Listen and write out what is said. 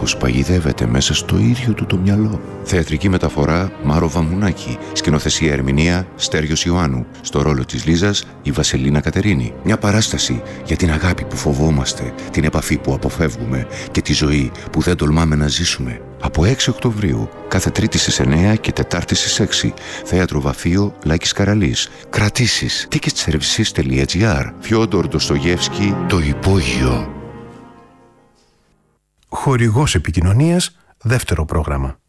άνθρωπος παγιδεύεται μέσα στο ίδιο του το μυαλό. Θεατρική μεταφορά Μάρο Βαμουνάκη. Σκηνοθεσία ερμηνεία Στέργιος Ιωάννου. Στο ρόλο της Λίζας η Βασελίνα Κατερίνη. Μια παράσταση για την αγάπη που φοβόμαστε, την επαφή που αποφεύγουμε και τη ζωή που δεν τολμάμε να ζήσουμε. Από 6 Οκτωβρίου, κάθε Τρίτη στις 9 και Τετάρτη στις 6. Θέατρο Βαφείο Λάκης Καραλής. Κρατήσεις ticketservices.gr. Φιόντορ Ντοστογεύσκι, Το Υπόγειο. Χορηγός επικοινωνίας, δεύτερο πρόγραμμα.